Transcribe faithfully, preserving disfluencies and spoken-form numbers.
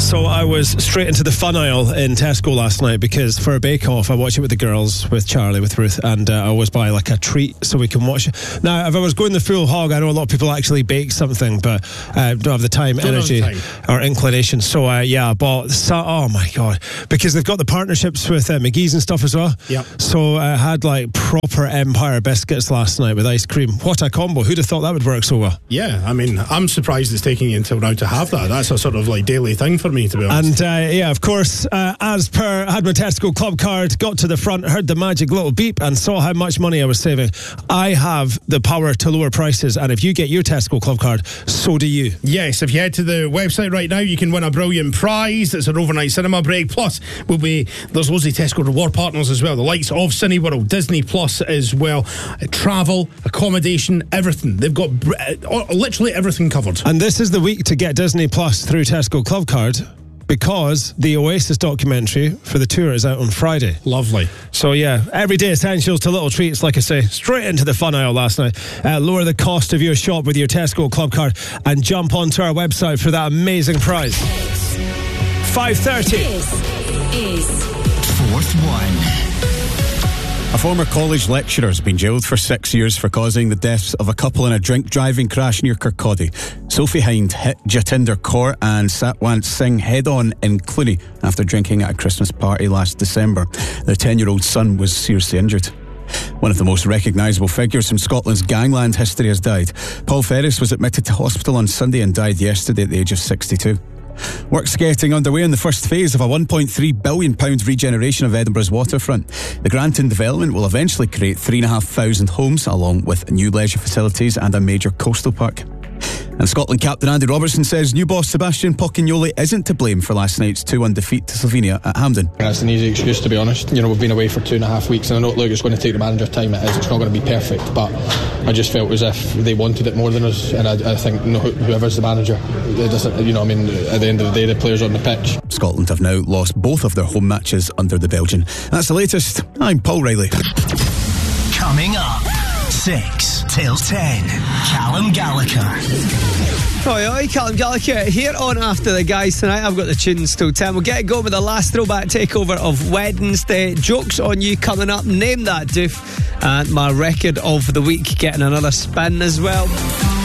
So I was straight into the fun aisle in Tesco last night because for a bake-off I watch it with the girls, with Charlie, with Ruth, and uh, I always buy like a treat so we can watch it. Now, if I was going the full hog, I know a lot of people actually bake something, but uh, don't have the time, don't energy, the time. or inclination. So uh, yeah, I bought. So, oh my god, because they've got the partnerships with uh, McGee's and stuff as well. Yeah. So I had like proper Empire biscuits last night with ice cream. What a combo! Who'd have thought that would work so well? Yeah, I mean, I'm surprised it's taking you until now to have that. That's a sort of like daily thing for me, to be honest. And uh, yeah, of course, uh, as per, I had my Tesco Club card, got to the front, heard the magic little beep and saw how much money I was saving. I have the power to lower prices, and if you get your Tesco Club card, so do you. Yes, if you head to the website right now, you can win a brilliant prize. It's an overnight cinema break. Plus, we'll be there's loads of Tesco reward partners as well. The likes of Cineworld, Disney Plus as well, uh, travel, accommodation, everything. They've got uh, literally everything covered. And this is the week to get Disney Plus through Tesco Club card, because the Oasis documentary for the tour is out on Friday. Lovely. So yeah, everyday essentials to little treats, like I say, straight into the fun aisle last night. Uh, lower the cost of your shop with your Tesco Club card and jump onto our website for that amazing prize. five thirty. This is Fourth One. A former college lecturer has been jailed for six years for causing the deaths of a couple in a drink-driving crash near Kirkcaldy. Sophie Hind hit Jatinder Kaur and Satwant Singh head-on in Clooney after drinking at a Christmas party last December. Their ten-year-old son was seriously injured. One of the most recognisable figures from Scotland's gangland history has died. Paul Ferris was admitted to hospital on Sunday and died yesterday at the age of sixty-two. Work's getting underway in the first phase of a one point three billion pounds regeneration of Edinburgh's waterfront. The Granton development will eventually create three thousand five hundred homes, along with new leisure facilities and a major coastal park. And Scotland captain Andy Robertson says new boss Sebastian Pochignoli isn't to blame for last night's two one defeat to Slovenia at Hampden. That's an easy excuse, to be honest. You know, we've been away for two and a half weeks, and I know, look, it's going to take the manager time. It is. It's not going to be perfect, but I just felt as if they wanted it more than us, and I, I think you know, whoever's the manager, it doesn't. You know, I mean, at the end of the day, the players on the pitch. Scotland have now lost both of their home matches under the Belgian. That's the latest. I'm Paul Riley. Coming up, six till ten. Callum Gallagher. Oi, oi, Callum Gallagher here on After the Guys tonight. I've got the tunes till ten. We'll get it going with the last throwback takeover of Wednesday. Jokes on you coming up. Name that doof. And my record of the week getting another spin as well.